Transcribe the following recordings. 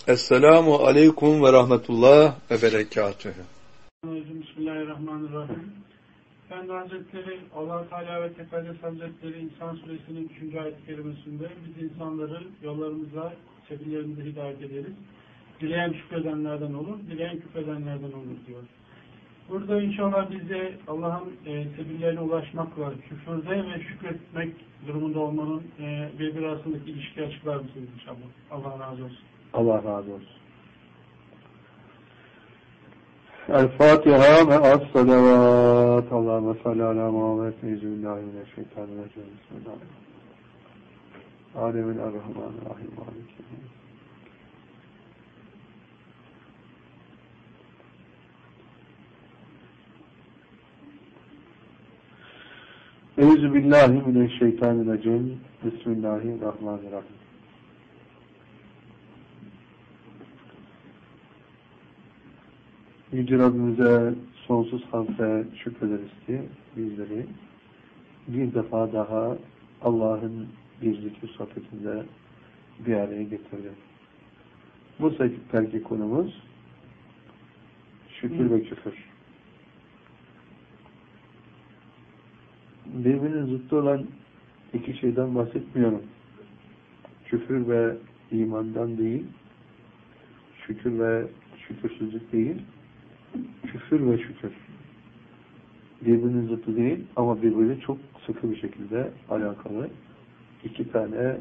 Esselamu aleyküm ve rahmetullah ve berekatühü. Bismillahirrahmanirrahim. Efendi Hazretleri, Allah-u Teala ve Tekaddes Hazretleri İnsan Suresinin 3. ayet-i kerimesinde biz insanları yollarımıza, sebillerimize hidayet ederiz. Dileyen şükredenlerden olur, dileyen küfredenlerden olur diyor. Burada inşallah bize Allah'ın sebillerine ulaşmakla küfürde ve şükretmek durumunda olmanın birbiri arasındaki ilişkiyi açıklar mısınız inşallah? Allah razı olsun. Allah razı olsun. El-Fatiha ve as-salavat. Allahümme salli ala Muhammed. Euzubillahimineşşeytanirracim. Bismillahirrahmanirrahim. Alemin er-Rahmanirrahim. Euzubillahimineşşeytanirracim. Bismillahirrahmanirrahim. Yüce Rabbimize sonsuz hamd ve şükrederiz ki bizleri bir defa daha Allah'ın bir zikri sohbetinde bir araya getirdi. Bu seferki konumuz şükür ve küfür. Birbirinin zıttı olan iki şeyden bahsetmiyorum. Küfür ve imandan değil, şükür ve şükürsüzlük değil, küfür ve şükür. Birbirinin zıttı değil ama birbiriyle çok sıkı bir şekilde alakalı iki tane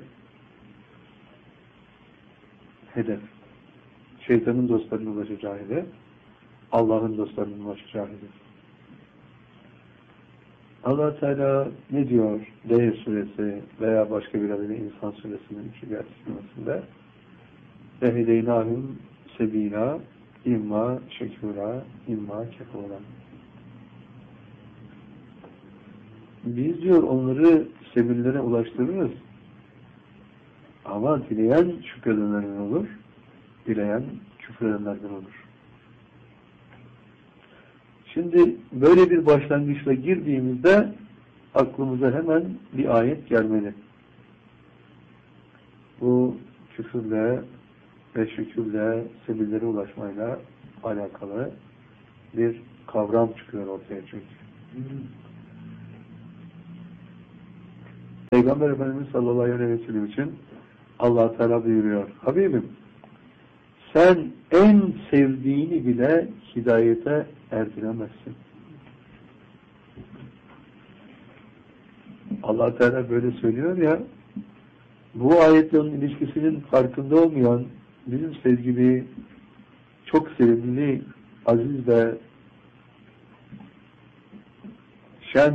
hedef. Şeytanın dostlarının ulaşacağı hedef, Allah'ın dostlarının ulaşacağı hedef. Allah Teala ne diyor? Değer suresi veya başka bir adıyla İnsan suresinin 3. ayet-i ve hedeynâhum sebîlâ İmma şekûrâ, imma kefûrâ. Biz diyor onları sebillere ulaştırırız. Ama dileyen şükredenlerden olur, dileyen küfredenlerden olur. Şimdi böyle bir başlangıçla girdiğimizde aklımıza hemen bir ayet gelmeli. Bu küfürle ve şükürle, sebillere ulaşmayla alakalı bir kavram çıkıyor ortaya çünkü. Peygamber Efendimiz sallallahu aleyhi ve sellem için Allah Teala buyuruyor. Habibim, sen en sevdiğini bile hidayete erdiremezsin. Allah Teala böyle söylüyor ya, bu ayetle onun ilişkisinin farkında olmayan bizim sevgili, çok sevimli, aziz ve şen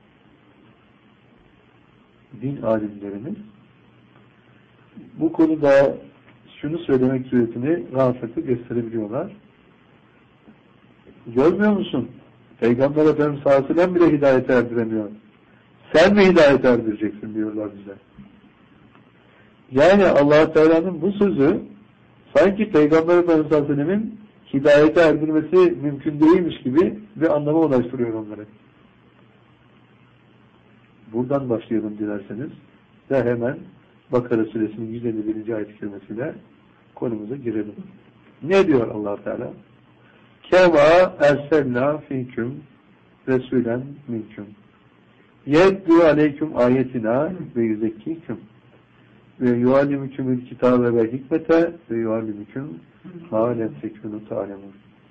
din alimlerimiz bu konuda şunu söylemek suretiyle rahatlıkla gösterebiliyorlar. Görmüyor musun? Peygamber Efendimiz sallallahu aleyhi ve sellem bile hidayete erdiremiyor. Sen mi hidayete erdireceksin diyorlar bize. Yani Allah Teala'nın bu sözü sanki Peygamber Efendimiz sallallahu aleyhi ve sellem'in hidayete erdirmesi mümkün değilmiş gibi bir anlama ulaştırıyor onları. Buradan başlayalım dilerseniz ve hemen Bakara suresinin 151. ayet-i kerimesiyle konumuza girelim. Ne diyor Allah Teala? Kema erselna fiküm resulen minküm yeddu aleyküm ayetina ve yüzekkiküm ve yuallimükümül kitabe ve hikmete ve yuallimüküm hâlen sekûnû ta'lemun.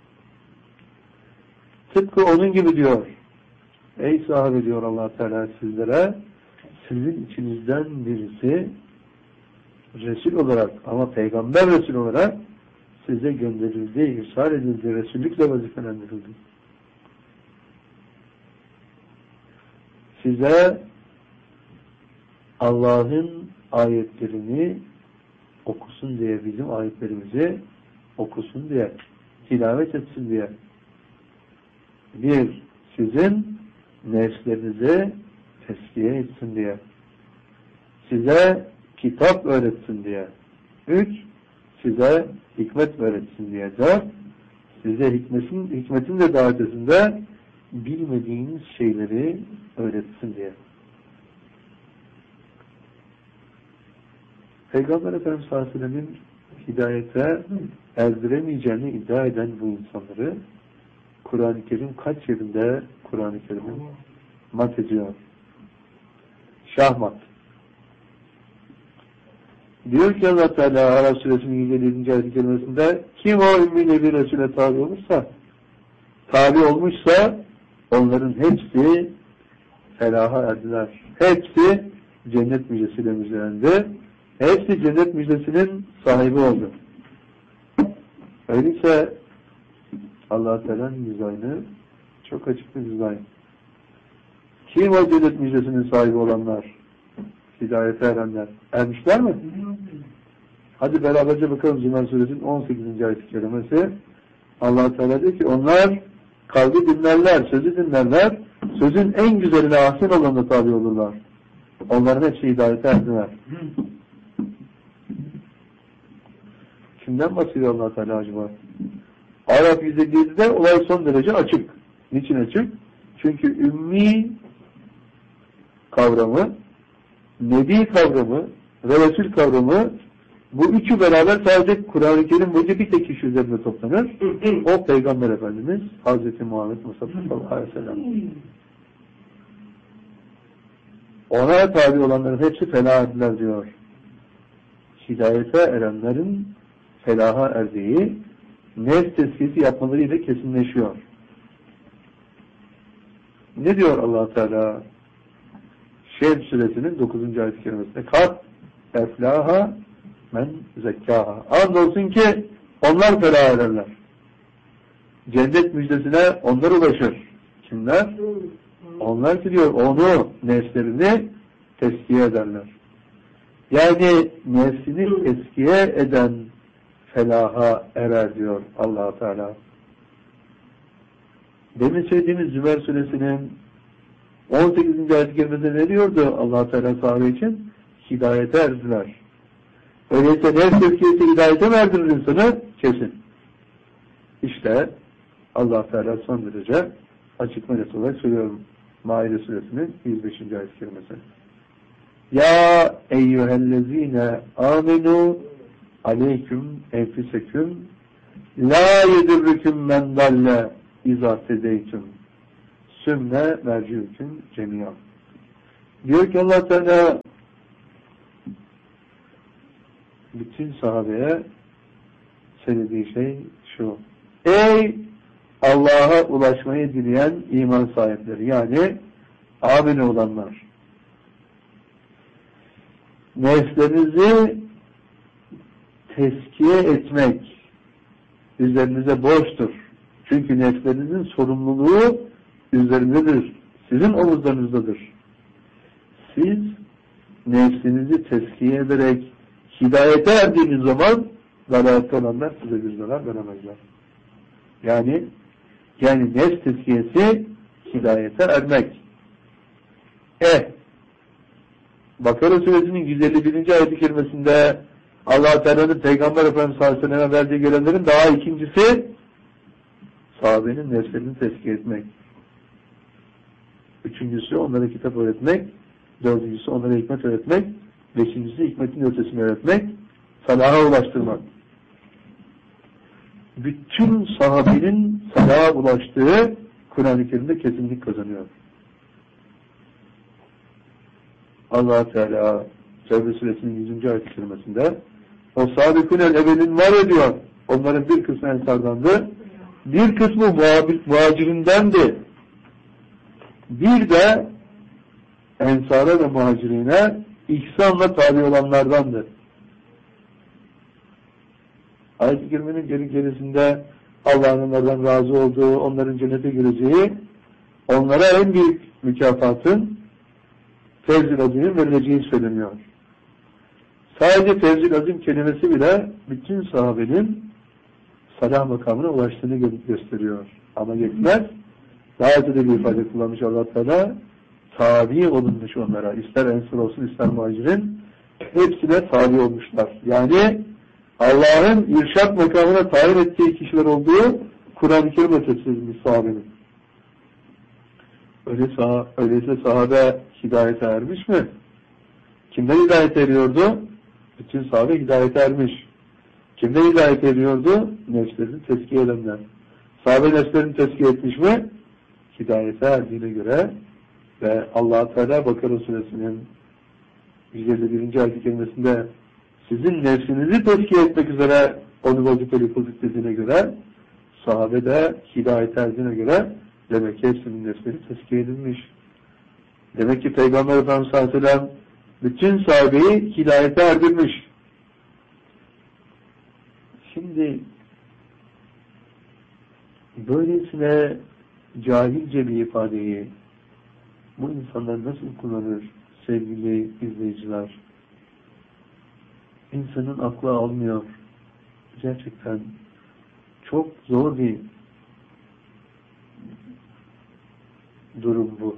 Tıpkı onun gibi diyor. Ey sahabe diyor Allah Teala sizlere, sizin içinizden birisi Resul olarak ama Peygamber Resul olarak size gönderildi, irsal edildi, Resullükle vazifelendirildi. Size Allah'ın ayetlerini okusun diye, bizim ayetlerimizi okusun diye, tilavet etsin diye, bir, sizin nefslerinizi teskiye etsin diye, size kitap öğretsin diye, 3, size hikmet öğretsin diye, 4, size hikmetin de davetesinde bilmediğiniz şeyleri öğretsin diye. Peygamber Efendimiz sallallahu aleyhi ve sellem'in hidayete erdiremeyeceğini iddia eden bu insanları Kur'an-ı Kerim kaç yerinde Kur'an-ı Kerim'in mat ediyor. Şahmat. Diyor ki Allah Teala Araf Suresinin 157. ayet-i kerimesinde kim o ümmi nebi Resul'e tabi olmuşsa onların hepsi felaha erdiler. Hepsi cennet müjdesiyle müjdelendi. Hepsi cennet müjdesinin sahibi oldu. Öyleyse Allah Teala'nın dizaynı çok açık bir dizayn. Kim o cennet müjdesinin sahibi olanlar? Hidayete erenler. Ermişler mi? Hadi beraberce bakalım Zümer Suresinin 18. ayet-i kerimesi. Allah Teala diyor ki onlar kavli dinlerler, sözü dinlerler, sözün en güzeline ahsen olanına tabi olurlar. Onların hepsi hidayete erdiler. Kimden bahsediyor Allah Teala acaba? Araf 157'de olay son derece açık. Niçin açık? Çünkü ümmi kavramı, nebi kavramı ve Resul kavramı bu üçü beraber sadece Kur'an-ı Kerim boyunca bir tek kişi üzerinde toplanır. O Peygamber Efendimiz Hazreti Muhammed Mustafa sallallahu aleyhi ve sellem. Ona tabi olanların hepsi felaha erdiler diyor. Hidayete erenlerin felaha erdiği nefs tezkiyesi yapmalarıyla kesinleşiyor. Ne diyor Allah Teala? Şems Suresinin 9. ayet-i kerimesinde kat eflaha men zekkaha. Andolsun ki onlar felaha ederler. Cennet müjdesine onlar ulaşır. Kimler? Onlar ki diyor onu, nefslerini teskiye ederler. Yani nefsini teskiye eden felaha erer diyor Allah Teala. Demin söylediğimiz Zümer Suresinin 18. ayet-i kerimesinde ne diyordu Allah Teala sahabe için? Hidayete erdiler. Öyleyse nefs tezkiyesi hidayete mi erdirir insanı? Kesin. İşte Allah Teala son derece açık ve net olarak söylüyorum. Maide Suresinin 105. ayet-i kerimesi. Ya eyyühellezine amenu aleyküm enfiseküm la yedirrüküm men dalle izâ tedeytüm sümme merciüküm cemiyâ. Diyor ki Allah Teala bütün sahabeye söylediği şey şu: ey Allah'a ulaşmayı dileyen iman sahipleri, yani amine olanlar, nefslerinizi teskiye etmek üzerinize borçtur. Çünkü nefslerinizin sorumluluğu üzerindedir. Sizin omuzlarınızdadır. Siz nefsinizi teskiye ederek hidayete erdiğiniz zaman dalalette olanlar size bir zarar veremezler. Yani nefs tezkiyesi hidayete ermek. Bakara Suresinin 151. ayet-i kerimesinde Allah Teala'nın Peygamber Efendimiz sallallahu aleyhi ve sellem'e verdiği görevlerin daha ikincisi sahabenin nefslerini tezkiye etmek. Üçüncüsü onlara kitap öğretmek. Dördüncüsü onlara hikmet öğretmek. Beşincisi hikmetin ötesini öğretmek. Salaha ulaştırmak. Bütün sahabenin salaha ulaştığı Kur'an-ı Kerim'de kesinlik kazanıyor. Allah Teala Tevbe Suresinin 100. ayet-i kerimesinde o sahabikûnel evvelin var ya diyor. Onların bir kısmı ensardandı. Bir kısmı muhacirindendi. Bir de ensara ve muhacirine ihsanla tabi olanlardandı. Ayet-i kerimenin gerisinde Allah'ın onlardan razı olduğu, onların cennete gireceği, onlara en büyük mükafatın Fevz-i Azim'in verileceği söyleniyor. Sadece Fevz-i Azim kelimesi bile bütün sahabenin salah makamına ulaştığını gösteriyor. Ama yetmez. Daha ötede bir ifade kullanmış Allah Teala. Tabi olunmuş onlara. İster ensar olsun, ister muhacirin. Hepsine tabi olmuşlar. Yani Allah'ın irşad makamına tayin ettiği kişiler olduğu Kur'an-ı Kerim'e tefsirimiz sahabenin. Öyleyse sahabe hidayete ermiş mi? Kimden hidayete eriyordu? Bütün sahabe hidayete ermiş. Kimden hidayet ediyordu? Nefslerini tezkiye edenler. Sahabe nefslerini tezkiye etmiş mi? Hidayete erdiğine göre ve Allah-u Teala Bakara Suresinin 151. ayet-i kerimesinde sizin nefsinizi tezkiye etmek üzere onu vazifeli kıldık dediğine göre, sahabe de hidayete erdiğine göre demek ki hepsinin nefsleri tezkiye edilmiş. Demek ki Peygamber Efendimiz sallallahu aleyhi ve sellem bütün sahabeyi hidayete erdirmiş. Şimdi böylesine cahilce bir ifadeyi bu insanlar nasıl kullanır sevgili izleyiciler? İnsanın aklı almıyor. Gerçekten çok zor bir durum bu.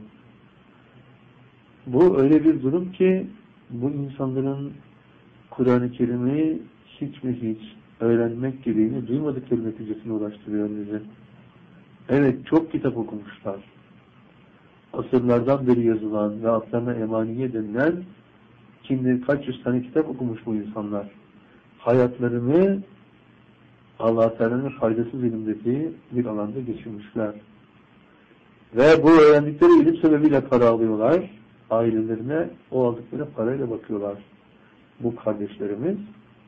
Bu öyle bir durum ki bu insanların Kur'an-ı Kerim'i hiç mi hiç öğrenmek gereğini duymadıkları neticesine ulaştırıyor bizi. Evet, çok kitap okumuşlar. Asırlardan beri yazılan ve adlarına emaniye denilen kim bilir kaç yüz tane kitap okumuş bu insanlar. Hayatlarını Allah-u Teala'nın faydasız ilimdeki bir alanda geçirmişler. Ve bu öğrendikleri ilim sebebiyle para alıyorlar. Ailelerine o aldıkları parayla bakıyorlar. Bu kardeşlerimiz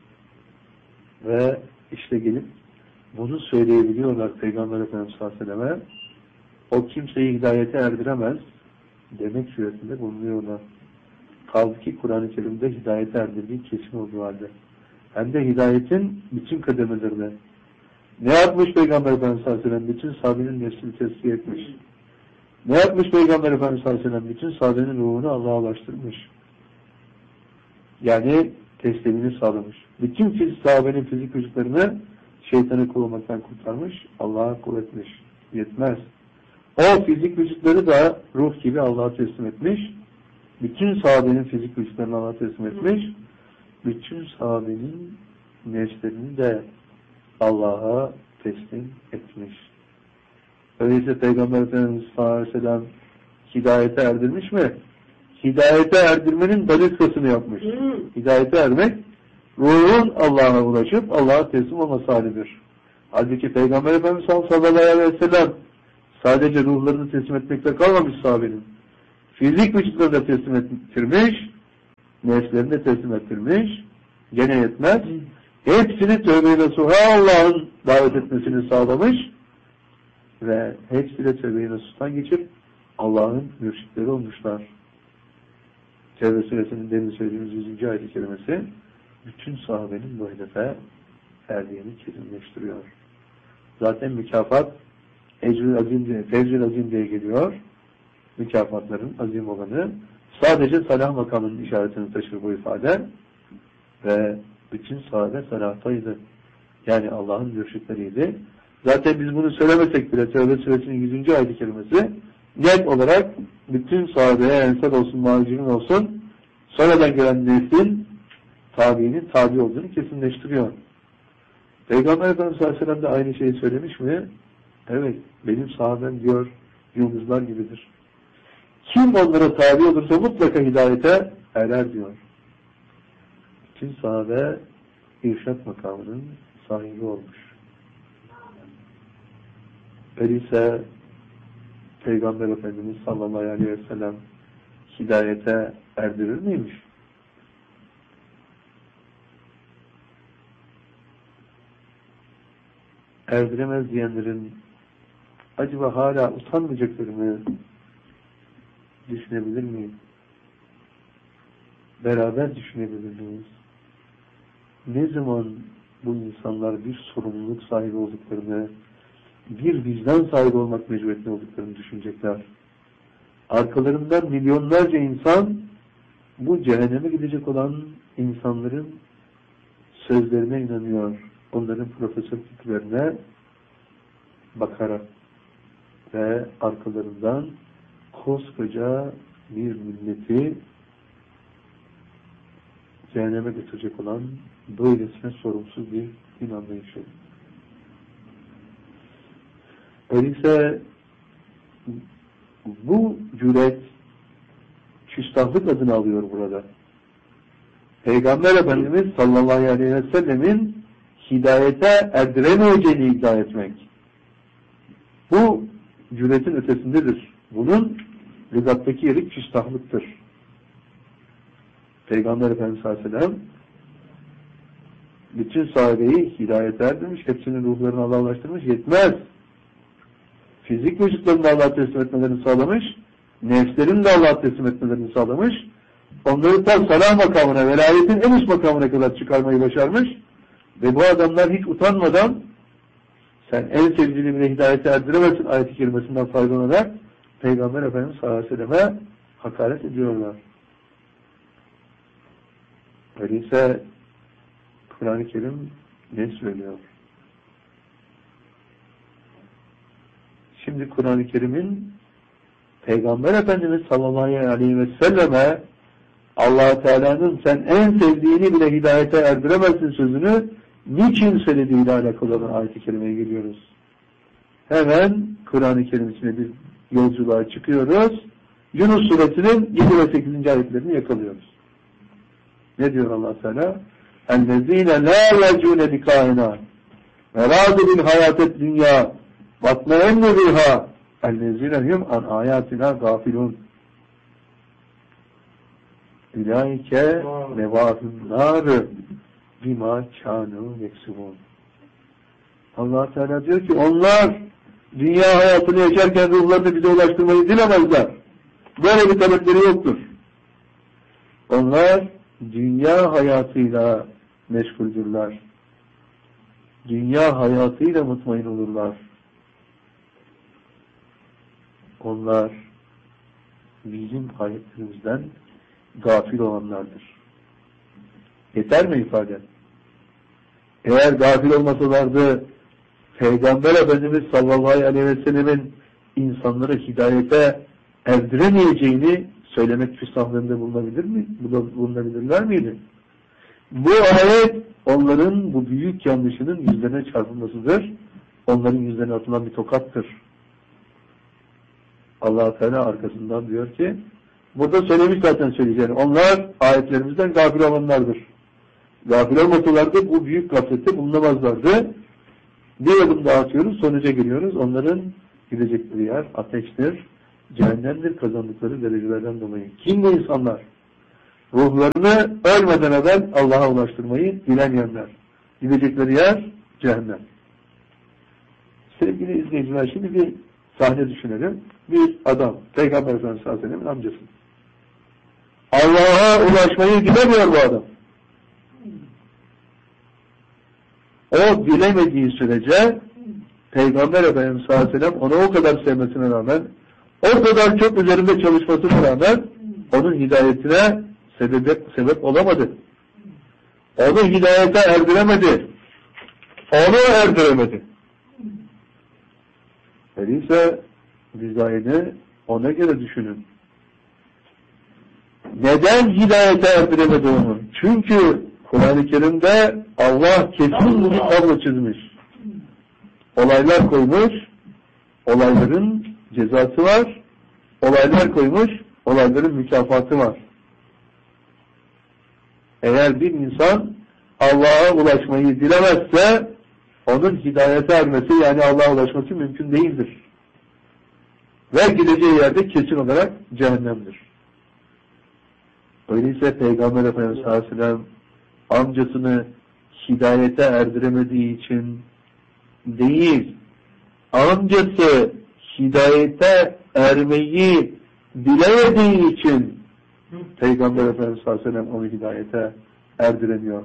ve işte gelip bunu söyleyebiliyorlar Peygamber Efendimiz sallallahu aleyhi ve selleme. O kimseyi hidayete erdiremez demek suretinde bulunuyorlar. Kaldı ki Kur'an-ı Kerim'de hidayete erdirdiği kesin olduğu halde. Hem de hidayetin bütün kademelerine. Ne yapmış Peygamber Efendimiz sallallahu aleyhi ve sellem? Bütün sahabenin nefsini tezkiye etmiş. Ne yapmış Peygamber Efendimiz sallallahu aleyhi ve sellem? Bütün sahabenin ruhunu Allah'a ulaştırmış. Yani teslimini sağlamış. Bütün sahabenin fizik vücutlarını şeytanı kovmaktan kurtarmış, Allah'a kul etmiş. Yetmez. O fizik vücutları da ruh gibi Allah'a teslim etmiş. Bütün sahabenin fizik vücutlarını Allah'a teslim etmiş. Bütün sahabenin nefslerini de Allah'a teslim etmiş. Öyleyse Peygamber Efendimiz sallallahu aleyhi ve sellem hidayete erdirmiş mi? Hidayete erdirmenin daniskasını yapmış. Hidayete ermek, ruhun Allah'a ulaşıp Allah'a teslim olması halidir. Halbuki Peygamber Efendimiz sallallahu aleyhi ve sellem sadece ruhlarını teslim etmekle kalmamış sahabenin. Fizik vücutlarını da teslim ettirmiş, nefslerini de teslim ettirmiş, gene yetmez. Hepsini tövbe-i nasuh'a Allah'ın davet etmesini sağlamış ve hepsiyle tövbe-i nasuh'tan geçip Allah'ın mürşitleri olmuşlar. Tevbe suresinin demin söylediğimiz 100. ayet-i kerimesi bütün sahabenin bu hedefe erdiğini kesinleştiriyor. Zaten mükafat ecr-i azim diye, fevz-i azim diye geliyor. Mükafatların azim olanı sadece salah makamının işaretini taşır bu ifade ve bütün sahabe salahtaydı. Yani Allah'ın mürşitleriydi. Zaten biz bunu söylemesek bile Tevbe suresinin 100. ayet-i kerimesi net olarak bütün sahabeye ensar olsun, muhacirin olsun sonradan gelen neslin tabiinin tabi olduğunu kesinleştiriyor. Peygamber Efendimiz sallallahu aleyhi ve sellem de aynı şeyi söylemiş mi? Evet, benim sahabem diyor yıldızlar gibidir. Kim onlara tabi olursa mutlaka hidayete erer diyor. Bütün sahabe irşat makamının sahibi olmuş. Öyleyse Peygamber Efendimiz sallallahu aleyhi ve sellem hidayete erdirir miymiş? Erdiremez diyenlerin acaba hala utanmayacaklarını düşünebilir miyim? Beraber düşünebilir miyiz? Ne zaman bu insanlar bir sorumluluk sahibi olduklarını, bir vicdan sahibi olmak mecburiyetinde olduklarını düşünecekler. Arkalarından milyonlarca insan bu cehenneme gidecek olan insanların sözlerine inanıyor. Onların profesör fikirlerine bakarak ve arkalarından koskoca bir milleti cehenneme götürecek olan böylesine sorumsuz bir din anlayışı. Öyleyse bu cüret küstahlık adını alıyor burada. Peygamber Efendimiz sallallahu aleyhi ve sellemin hidayete erdiremeyeceğini iddia etmek. Bu cüretin ötesindedir. Bunun lügattaki yeri küstahlıktır. Peygamber Efendimiz Aleyhisselam bütün sahabeyi hidayete erdirmiş, hepsinin ruhlarını Allah'a ulaştırmış, yetmez. Fizik vücutlarını da Allah'a teslim etmelerini sağlamış, nefslerini de Allah'a teslim etmelerini sağlamış, onları tam salah makamına, velayetin en üst makamına kadar çıkarmayı başarmış ve bu adamlar hiç utanmadan sen en sevdiğini bile hidayete erdiremezsin ayet-i kerimesinden faydalanarak Peygamber Efendimiz sallallahu aleyhi ve selleme hakaret ediyorlar. Öyleyse Kur'an-ı Kerim ne söylüyor? Şimdi Kur'an-ı Kerim'in Peygamber Efendimiz sallallahu aleyhi ve selleme Allah-u Teala'nın sen en sevdiğini bile hidayete erdiremezsin sözünü niçin söylediğiyle alakalı olan ayet-i kerimeye geliyoruz. Hemen Kur'an-ı Kerim içine bir yolculuğa çıkıyoruz. Yunus suresinin 7 ve 8. ayetlerini yakalıyoruz. Ne diyor Allah Teala? اَلَّذ۪ينَ لَا يَرْجُونَ لِقَائِنَا وَرَادُ بِالْحَيَاتِ الدُّنْيَا وَاطْمَئَنُّ بِهَا اَلَّذ۪ينَ هُمْ عَنْ آيَاتِنَا غَافِلُونَ اُلَٰئِكَ مَوَاهُمْ النَّارِ بِمَا كَانُوا يَكْسِبُونَ. Allah Teala diyor ki onlar dünya hayatını yaşarken ruhlarını bize ulaştırmayı dilemezler. Böyle bir talepleri yoktur. Onlar dünya hayatıyla meşguldürler. Dünya hayatıyla mutmain olurlar. Onlar bizim ayetlerimizden gafil olanlardır. Yeter mi ifade? Eğer gafil olmasalardı Peygamber Efendimiz sallallahu aleyhi ve sellemin insanları hidayete erdiremeyeceğini söylemek küstahlığında bulunabilirler miydi? Bu ayet onların bu büyük yanlışının yüzlerine çarpılmasıdır. Onların yüzlerine atılan bir tokattır. Allah Teala arkasından diyor ki burada söylemiş zaten söyleyeceğini. Onlar ayetlerimizden gafil olanlardır. Gafil olmasalardı bu büyük gaflette bulunamazlardı. Bir adım daha atıyoruz, sonuca geliyoruz. Onların gidecekleri yer ateştir, cehennemdir kazandıkları derecelerden dolayı. Kim bu insanlar? Ruhlarını ölmeden evvel Allah'a ulaştırmayı bilemeyenler. Gidecekleri yer cehennem. Sevgili izleyiciler, şimdi bir sahne düşünelim. Bir adam, Peygamber Efendimiz sallallahu aleyhi ve sellem'in amcası. Allah'a ulaşmayı bilemiyor bu adam. O bilemediği sürece Peygamber Efendimiz sallallahu aleyhi ve sellem onu o kadar sevmesine rağmen, o kadar çok üzerinde çalışmasına rağmen onun hidayetine sebep olamadı. Onu hidayete erdiremedi. Onu erdiremedi. Öyleyse rızayını ona göre düşünün. Neden hidayete erdiremedi onu? Çünkü Kur'an-ı Kerim'de Allah kesin bir tablo çizmiş. Olaylar koymuş, olayların cezası var, olaylar koymuş, olayların mükafatı var. Eğer bir insan Allah'a ulaşmayı dilemezse onun hidayete ermesi yani Allah'a ulaşması mümkün değildir. Ve gideceği yerde kesin olarak cehennemdir. Öyleyse Peygamber Efendimiz sallallahu aleyhi ve sellem amcasını hidayete erdiremediği için değil, amcası hidayete ermeyi bilemediği için Peygamber Efendimiz sallallahu aleyhi ve sellem onu hidayete erdiremiyor.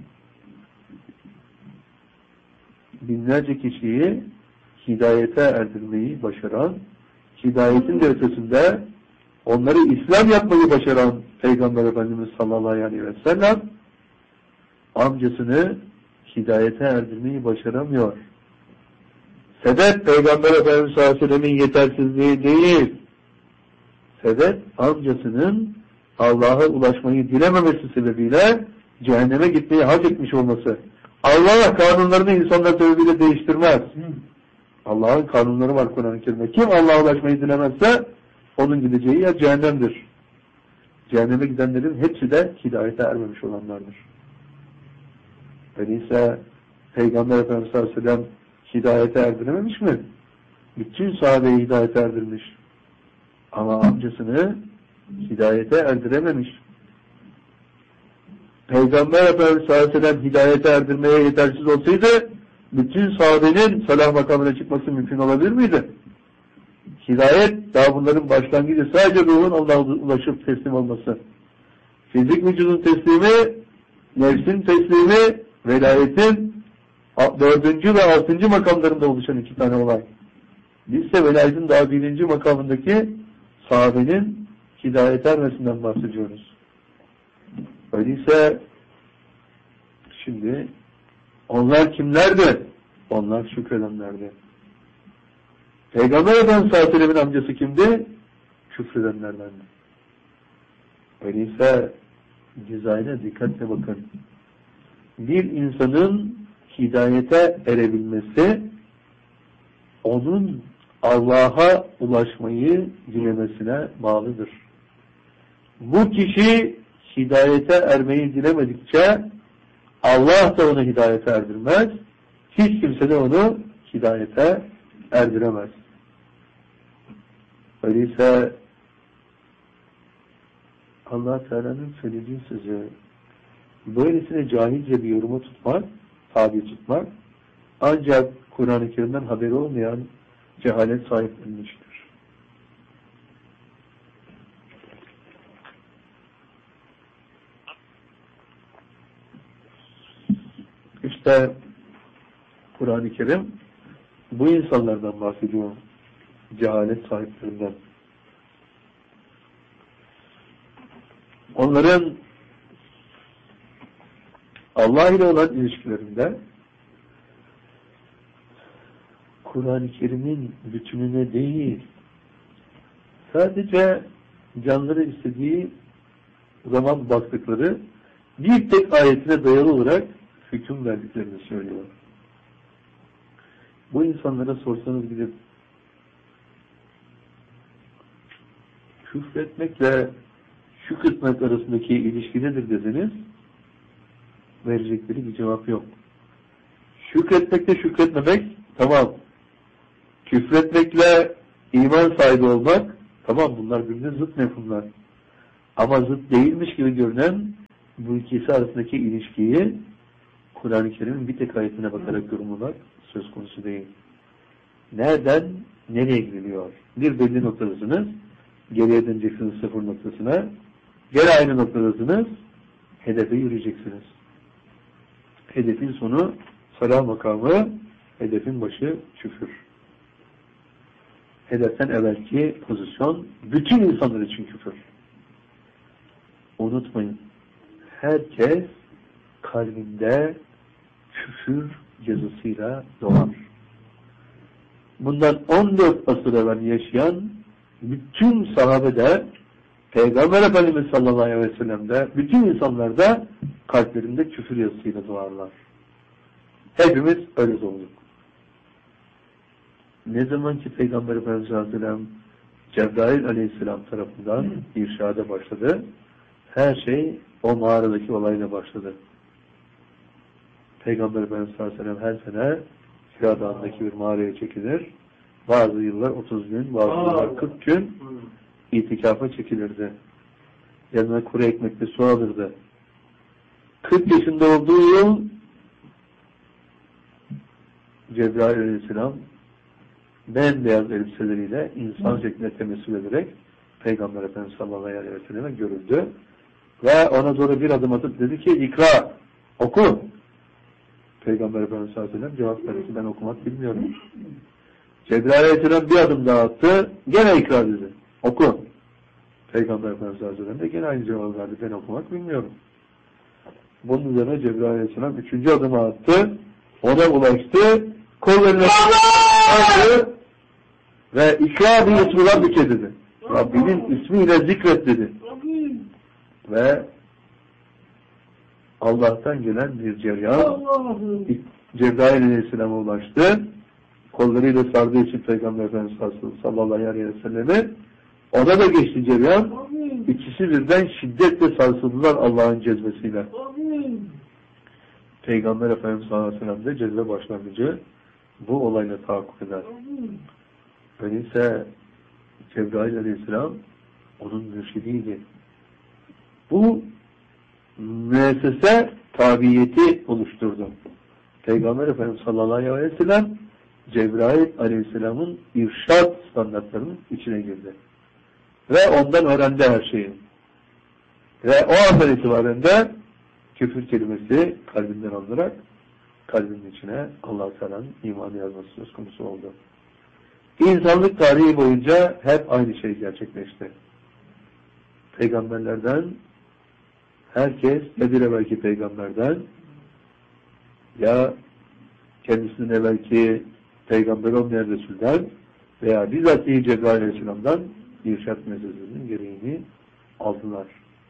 Binlerce kişiyi hidayete erdirmeyi başaran, hidayetin de ötesinde onları İslam yapmayı başaran Peygamber Efendimiz sallallahu aleyhi ve sellem amcasını hidayete erdirmeyi başaramıyor. Sebep Peygamber Efendimiz sallallahu aleyhi ve sellemin yetersizliği değil. Sebep amcasının Allah'a ulaşmayı dilememesi sebebiyle cehenneme gitmeyi hak etmiş olması. Allah kanunlarını insanlar sebebiyle değiştirmez. Allah'ın kanunları var Kur'an-ı Kerim'de. Kim Allah'a ulaşmayı dilemezse onun gideceği yer cehennemdir. Cehenneme gidenlerin hepsi de hidayete ermemiş olanlardır. Öyleyse Peygamber Efendimiz sallallahu aleyhi ve sellem hidayete erdirememiş mi? Bütün sahabeyi hidayete erdirmiş. Ama amcasını hidayete erdirememiş. Peygamber Efendimiz sallallahu aleyhi ve sellem hidayete erdirmeye yetersiz olsaydı bütün sahabenin salah makamına çıkması mümkün olabilir miydi? Hidayet daha bunların başlangıcı, sadece ruhun Allah'a ulaşıp teslim olması. Fizik vücudun teslimi, nefsin teslimi, velayetin 4. ve 6. makamlarında oluşan 2 tane olay. Biz ise velayetin daha 1. makamındaki sahabenin hidayet ermesinden bahsediyoruz. Öyleyse şimdi onlar kimlerdi? Onlar şükredenlerdi. Peygamber Efendimiz sallallahu aleyhi ve sellem'in amcası kimdi? Küfredenlerdendi. Öyleyse dizayn'a dikkatle bakın. Bir insanın hidayete erebilmesi, onun Allah'a ulaşmayı dilemesine bağlıdır. Bu kişi hidayete ermeyi dilemedikçe Allah da onu hidayete erdirmez. Hiç kimse de onu hidayete erdiremez. Öyleyse Allah Teala'nın söylediği sözü böylesine cahilce bir yoruma tutmak, tabi tutmak, ancak Kur'an-ı Kerim'den haberi olmayan cehalet sahiplerinin işidir. İşte Kur'an-ı Kerim bu insanlardan bahsediyor. Cehalet sahiplerinden. Onların Allah ile olan ilişkilerinde Kur'an-ı Kerim'in bütününe değil, sadece canları istediği zaman baktıkları bir tek ayetine dayalı olarak hüküm verdiklerini söylüyor. Bu insanlara sorsanız gidip küfretmekle şükretmek arasındaki ilişki nedir deseniz verecekleri bir cevap yok. Şükretmekle şükretmemek tamam. Küfretmekle iman sahibi olmak tamam, bunlar birbirine zıt mefhumlar. Ama zıt değilmiş gibi görünen bu ikisi arasındaki ilişkiyi Kur'an-ı Kerim'in bir tek ayetine bakarak yorumlamak söz konusu değil. Nereden nereye gidiliyor? Bir belli noktadasınız, geriye döneceksiniz 0 noktasına, geri aynı noktadasınız, hedefe yürüyeceksiniz. Hedefin sonu salah makamı, hedefin başı küfür. Hedeften evvelki pozisyon bütün insanlar için küfür. Unutmayın, herkes kalbinde küfür yazısıyla doğar. Bundan 14 asır evvel yaşayan bütün sahabede, Peygamber Efendimiz sallallahu aleyhi ve sellem'de, bütün insanlarda kalplerinde küfür yazısıyla doğarlar. Hepimiz öyle doğduk. Ne zaman ki Peygamber Efendimiz sallallahu aleyhi ve sellem Cebrail aleyhisselam tarafından irşada başladı, her şey o mağaradaki olayla başladı. Peygamber Efendimiz sallallahu aleyhi ve sellem her sene Hira Dağı'ndaki bir mağaraya çekilir. Bazı yıllar 30 gün, bazı yıllar 40 gün itikafa çekilirdi. Yanına kuru ekmekle su alırdı. 40 yaşında olduğu yıl Cebrail aleyhisselam bembeyaz elbiseleriyle insan şeklinde temessül ederek Peygamber Efendimiz sallallahu aleyhi ve sellem'e görüldü. Ve ona doğru bir adım atıp dedi ki ikra, oku. Peygamber Efendimiz sallallahu aleyhi ve sellem cevap verdi ki ben okumak bilmiyorum. Cebrail aleyhisselam bir adım daha attı, gene ikra dedi. Oku. Peygamber Efendimiz sallallahu aleyhi ve sellem de gene aynı cevap verdi. Ben okumak bilmiyorum. Bunun üzerine Cebrail aleyhisselam 3. adımı attı. Ona ulaştı. Kollarına aldı ve ikra bir ismi bir dedi. Rabbinin ismiyle zikret dedi. Ve Allah'tan gelen bir ceryan Cebrail aleyhisselama ulaştı. Kollarıyla sardığı için Peygamber Efendimiz sallallahu aleyhi ve sellemi ona da geçti ceryan. İkisi birden şiddetle sarsıldılar Allah'ın cezbesiyle. Peygamber Efendimiz sallallahu aleyhi ve sellem de cezbe başlangıcı bu olayla tahakkuk eder. Öyleyse Cebrail aleyhisselam onun mürşidiydi. Bu müessese tabiyeti oluşturdu. Peygamber Efendimiz sallallahu aleyhi ve sellem Cebrail aleyhisselamın irşad standartlarının içine girdi. Ve ondan öğrendi her şeyi. Ve o andan itibaren de küfür kelimesi kalbinden alınarak kalbinin içine Allah-u Teala'nın imanı yazması söz konusu oldu. İnsanlık tarihi boyunca hep aynı şey gerçekleşti. Peygamberlerden herkes ya bir evvelki peygamberden ya kendisinden evvelki peygamber olmayan Resul'den veya bizzat-i Cebrail Aleyhisselam'dan irşad meselesinin gereğini aldılar.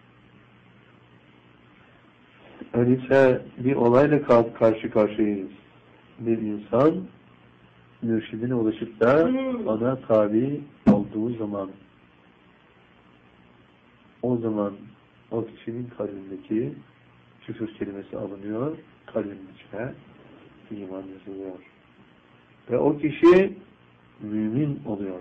Öyleyse bir olayla karşı karşıyayız. Bir insan mürşidine ulaşıp da ona tabi olduğu zaman o zaman o kişinin kalbindeki küfür kelimesi alınıyor, kalbinin içine iman yazılıyor. Ve o kişi mümin oluyor.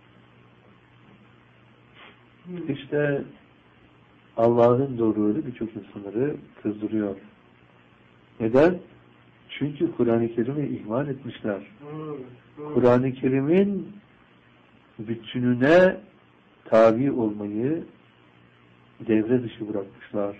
İşte Allah'ın doğruları birçok insanları kızdırıyor. Neden? Çünkü Kur'an-ı Kerim'i ihmal etmişler. Kur'an-ı Kerim'in bütününe tabi olmayı devre dışı bırakmışlar.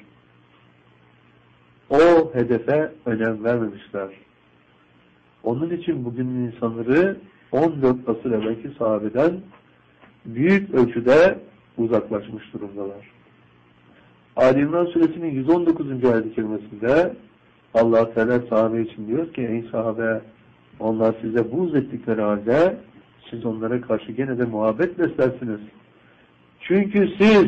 O hedefe önem vermemişler. Onun için bugünün insanları 14 asır evvelki sahabeden büyük ölçüde uzaklaşmış durumdalar. Ali İmran Suresinin 119. ayet-i kerimesinde Allah Teala sahabe için diyor ki ey sahabe onlar size buğz ettikleri halde siz onlara karşı gene de muhabbet beslersiniz. Çünkü siz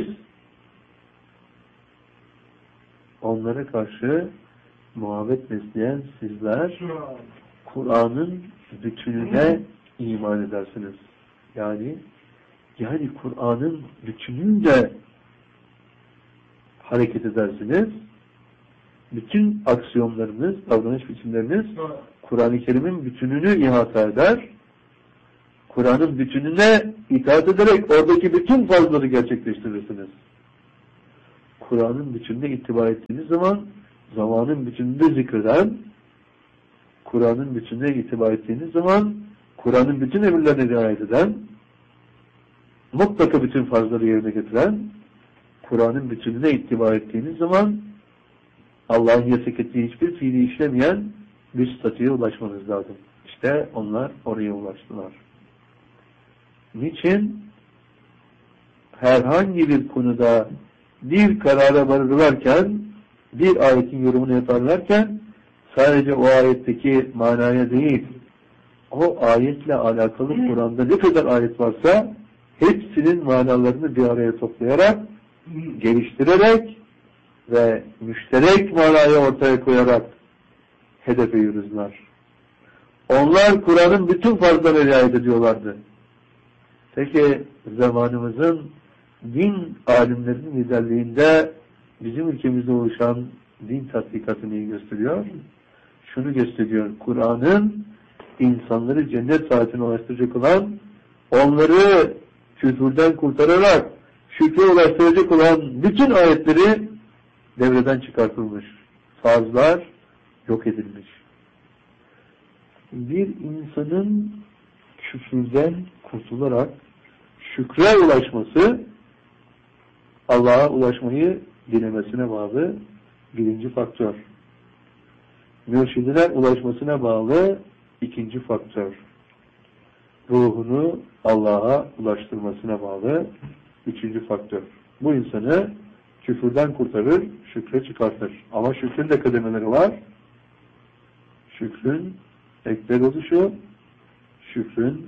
onlara karşı muhabbet besleyen sizler Kur'an'ın bütününe iman edersiniz. Yani Kur'an'ın bütünüyle hareket edersiniz. Bütün aksiyonlarınız, davranış biçimleriniz Kur'an-ı Kerim'in bütününü ihata eder. Kur'an'ın bütününe itaat ederek oradaki bütün farzları gerçekleştirirsiniz. Kur'an'ın bütününe ittiba ettiğiniz zaman zamanın bütününde zikreden, Kur'an'ın bütününe itibar ettiğiniz zaman Kur'an'ın bütün emirlerine riayet eden, mutlaka bütün farzları yerine getiren, Kur'an'ın bütününe itibar ettiğiniz zaman Allah'ın yasak ettiği hiçbir fiili işlemeyen bir statüye ulaşmanız lazım. İşte onlar oraya ulaştılar. Niçin? Herhangi bir konuda bir karara varırlarken, bir ayetin yorumunu yaparlarken sadece o ayetteki manaya değil, o ayetle alakalı Kur'an'da ne kadar ayet varsa hepsinin manalarını bir araya toplayarak, geliştirerek ve müşterek manayı ortaya koyarak hedefe yürüdüler. Onlar Kur'an'ın bütün farzlarına riayet ediyorlardı. Peki zamanımızın din alimlerinin liderliğinde bizim ülkemizde oluşan din tatbikatı neyi gösteriyor? Şunu gösteriyor. Kur'an'ın insanları cennet saatine ulaştıracak olan, onları küfürden kurtararak şükre ulaştıracak olan bütün ayetleri devreden çıkartılmış. Farzlar yok edilmiş. Bir insanın küfürden kurtularak şükre ulaşması, Allah'a ulaşmayı dilemesine bağlı birinci faktör. Mürşidine ulaşmasına bağlı ikinci faktör. Ruhunu Allah'a ulaştırmasına bağlı üçüncü faktör. Bu insanı küfürden kurtarır, şükre çıkartır. Ama şükrün de kademeleri var. Şükrün ekber oluşu, şükrün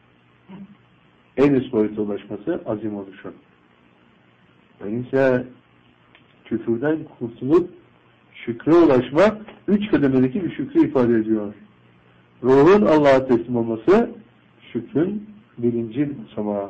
en üst boyuta ulaşması azim oluşu. Öyleyse küfürden kurtulup şükre ulaşmak üç kademedeki bir şükrü ifade ediyor. Ruhun Allah'a teslim olması şükrün birinci basamağı.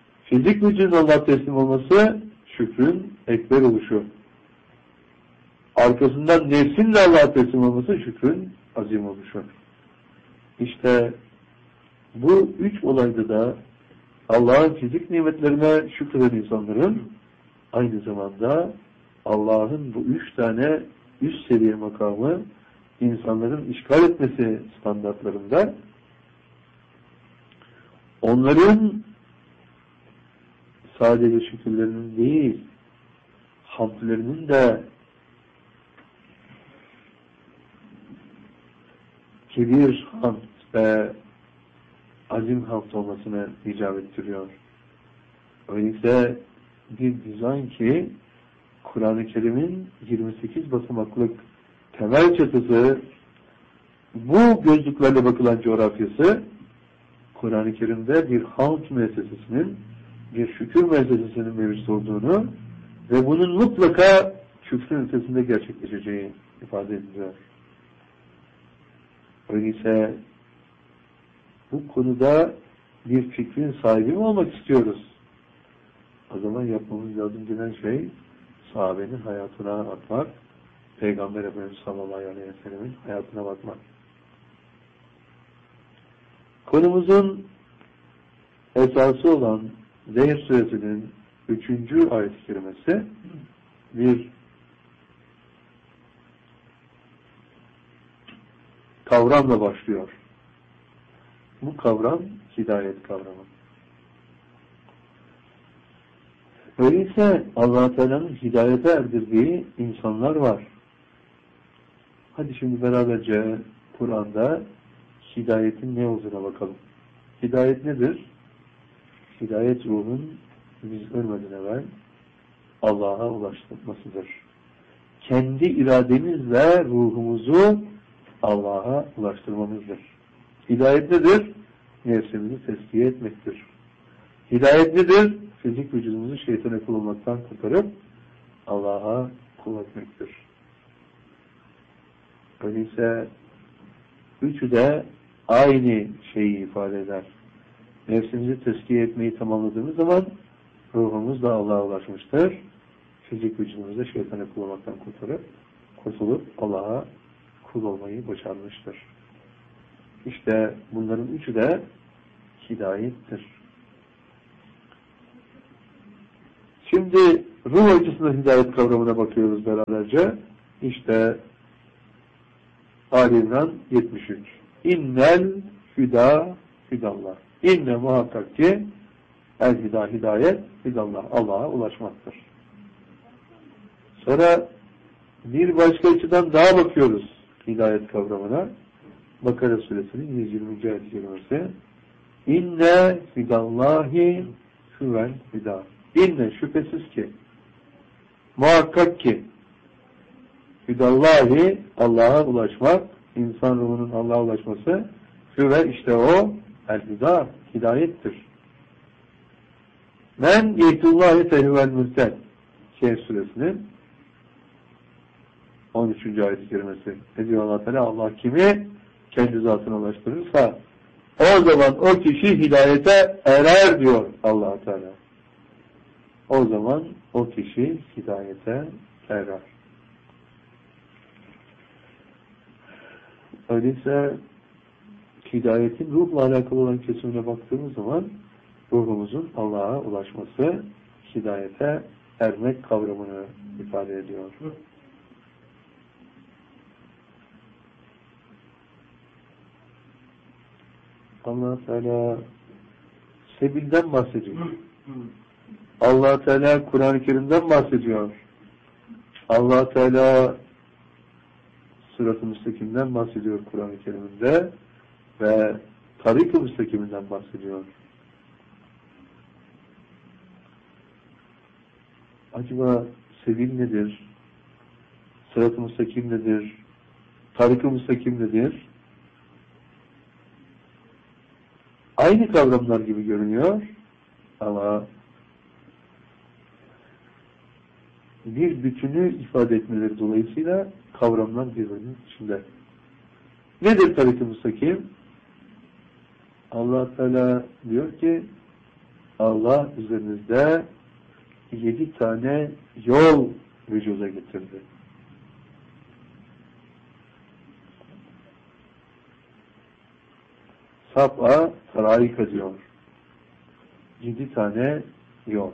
Fizik vücudun Allah'a teslim olması şükrün ekber oluşu. arkasından nefsinle Allah'a teslim olması şükrün azim oluşu. İşte bu üç olayda da Allah'ın fizik nimetlerine şükreden insanların aynı zamanda Allah'ın bu üç tane üst seviye makamı insanların işgal etmesi standartlarında onların sadece şükürlerinin değil, hamdlerinin de kebir hamd ve azim hamd olmasını icap ettiriyor. Öyleyse bir dizayn ki Kur'an-ı Kerim'in 28 basamaklık temel çatısı, bu gözlüklerle bakılan coğrafyası, Kur'an-ı Kerim'de bir hamd müessesesinin, bir şükür müessesesinin mevcut olduğunu ve bunun mutlaka küfrün ötesinde gerçekleşeceği ifade ediliyor. Öyleyse bu konuda bir fikrin sahibi mi olmak istiyoruz? O zaman yapmamız lazım gelen şey sahabenin hayatına bakmak, Peygamber Efendimiz sallallahu aleyhi ve sellem'in hayatına bakmak. Konumuzun esası olan Zehir Suresi'nin 3. ayet-i kerimesi bir kavramla başlıyor. Bu kavram hidayet kavramı. Öyleyse Allah-u Teala'nın hidayete erdirdiği insanlar var. Hadi şimdi beraberce Kur'an'da hidayetin ne olduğuna bakalım. Hidayet nedir? Hidayet ruhun biz ölmeden evvel Allah'a ulaştırmasıdır. Kendi irademizle ruhumuzu Allah'a ulaştırmamızdır. Hidayet nedir? Nefsimizi tezkiye etmektir. Hidayet nedir? Fizik vücudumuzu şeytana kul olmaktan kurtarıp Allah'a kul etmektir. Öyleyse üçü de aynı şeyi ifade eder. Nefsimizi tezkiye etmeyi tamamladığımız zaman ruhumuz da Allah'a ulaşmıştır. Fizik vücudumuzu da şeytana kul olmaktan kurtulup Allah'a kul olmayı başarmıştır. İşte bunların üçü de hidayettir. Şimdi ruh açısından hidayet kavramına bakıyoruz beraberce. İşte Ali İmran 73. İnnel hüda hüdallah. İnne muhakkak ki el hüda hidayet hüdallah. Allah'a ulaşmaktır. Sonra bir başka açıdan daha bakıyoruz hidayet kavramına. Bakara suresinin 120. ayet-i kerimesi. İnne hüdallahi huvel hüda. İnne şüphesiz ki muhakkak ki hüdallahi Allah'a ulaşmak, insan ruhunun Allah'a ulaşması huve işte o el-hüda, hidayettir. Men yehtullahi fehuvel mühted. Kehf suresinin 13. ayet-i kerimesi. Ne diyor Allah Teala? Allah kimi kendi zatına ulaştırırsa o zaman o kişi hidayete erer diyor Allah Teala. O zaman o kişi hidayete erer. Öyleyse hidayetin ruhla alakalı olan kesimine baktığımız zaman ruhumuzun Allah'a ulaşması hidayete ermek kavramını ifade ediyor. Allah Teala sebilden bahsediyor. Allah Teala Kur'an-ı Kerim'den bahsediyor. Allah Teala Sırat-ı Müstakim'den bahsediyor Kur'an-ı Kerim'de ve Tarik-ı Müstakim'den bahsediyor. Acaba sebil nedir? Sırat-ı Müstakim nedir? Tarik-ı Müstakim nedir? Aynı kavramlar gibi görünüyor ama bir bütünü ifade etmeleri dolayısıyla kavramlar birbirinin içinde. Nedir tarik-ı müstakim? Allah Teala diyor ki Allah üzerinizde 7 tane yol vücuda getirdi. sab'a taraika diyor. 7 tane yol.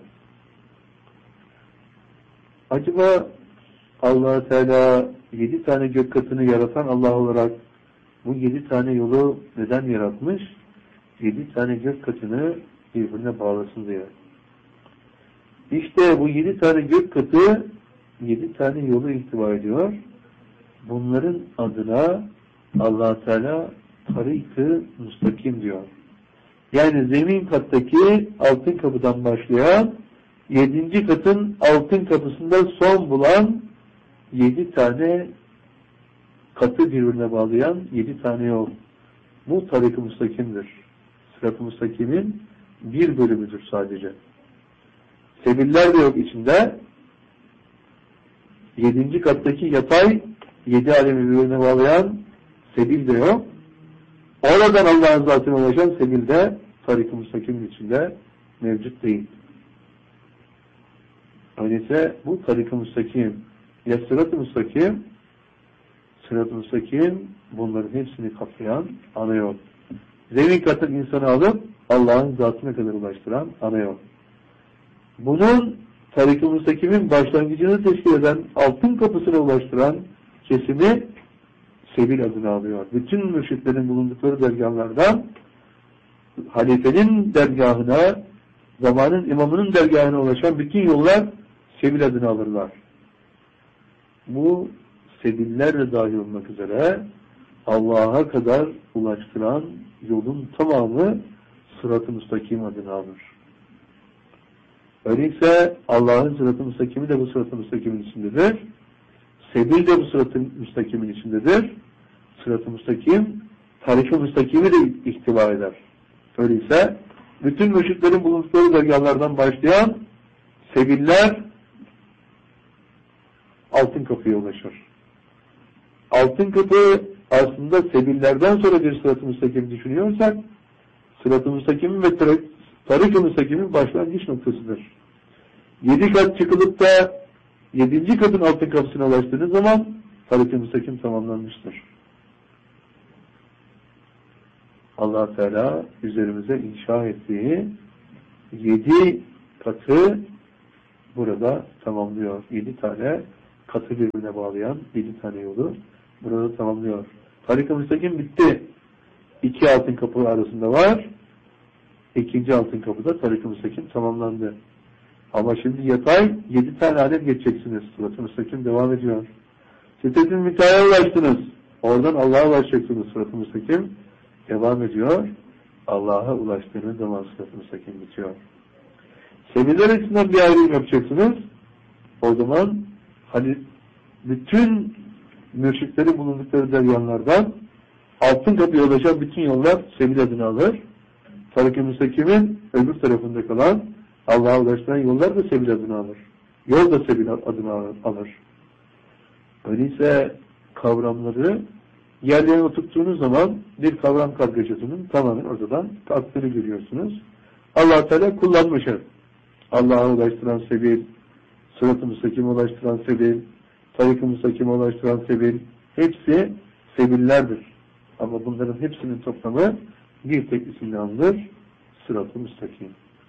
Acaba Allah Teala 7 tane gök katını yaratan Allah olarak bu 7 tane yolu neden yaratmış? 7 tane gök katını birbirine bağlasın diye. İşte bu 7 tane gök katı 7 tane yolu ihtiva ediyor. Bunların adına Allah Teala tarik-ı müstakim diyor. Yani zemin kattaki altın kapıdan başlayan 7. katın altın kapısında son bulan 7 tane katı birbirine bağlayan 7 tane yol. Bu tarik-ı müstakimdir. Sırat-ı müstakimin bir bölümüdür sadece. Sebiller de yok içinde. 7. kattaki yatay 7 alemi birbirine bağlayan sebil de yok. Oradan Allah'ın zatına ulaşan sebil de tarik-ı müstakimin içinde mevcut değil. Öyleyse bu tarik-ı müstakim ya sırat-ı müstakim, sırat-ı müstakim bunların hepsini kaplayan ana yol. Zemin katın insanı alıp Allah'ın zatına kadar ulaştıran ana yol. Bunun tarik-ı müstakimin başlangıcını teşkil eden altın kapısına ulaştıran kesimi sebil adını alıyor. Bütün mürşitlerin bulundukları dergahlardan halifenin dergahına, zamanın imamının dergahına ulaşan bütün yollar sebil adını alırlar. Bu sebiller de dahil olmak üzere Allah'a kadar ulaştıran yolun tamamı sırat-ı müstakim adını alır. Öyleyse Allah'ın sırat-ı müstakimi de bu sırat-ı müstakimin içindedir. Sebil de bu sırat-ı müstakimin içindedir. Sırat-ı müstakim, tarik-ı müstakimi de ihtiva eder. Öyleyse bütün mürşitlerin bulundukları dergahlardan başlayan sebiller altın kapıya ulaşır. Altın kapı aslında sebillerden sonra bir sırat-ı müstakim düşünüyorsak sırat-ı müstakimin ve tarik-ı müstakimin başlangıç noktasıdır. 7 kat çıkılıp da 7. katın altın kapısına ulaştığınız zaman tarik-ı müstakim tamamlanmıştır. Allah Teala üzerimize inşa ettiği 7 katı burada tamamlıyor. 7 tane katı birbirine bağlayan 7 tane yolu burada tamamlıyor. Tarik-ı müstakim bitti. 2 altın kapı arasında var. 2. altın kapıda tarik-ı müstakim tamamlandı. Ama şimdi yatay 7 tane alem geçeceksiniz. Sırat-ı müstakim devam ediyor. Sidret-i müntehaya ulaştınız. Oradan Allah'a ulaşacaksınız. Sırat-ı müstakim devam ediyor. Allah'a ulaştığınız zaman sırat-ı müstakim bitiyor. Sebiller açısından bir ayrım yapacaksınız. O zaman hani bütün mürşitlerin bulundukları deryanlardan altın kapıya ulaşan bütün yollar sebil adını alır. Tarik-ı müstakimin öbür tarafında kalan Allah'a ulaştıran yollar da sebil adını alır. Yol da sebil adını alır. Öyleyse kavramları yerlerine oturttuğunuz zaman bir kavram kargaşasının tamamen ortadan kalktığını görüyorsunuz. Allah Teala kullanmışır. Allah'a ulaştıran sebil, sırat-ı müstakime ulaştıran sebil, tarik-ı müstakime ulaştıran sebil, hepsi sebillerdir. Ama bunların hepsinin toplamı bir tek isimle anılır, sırat-ı müstakim.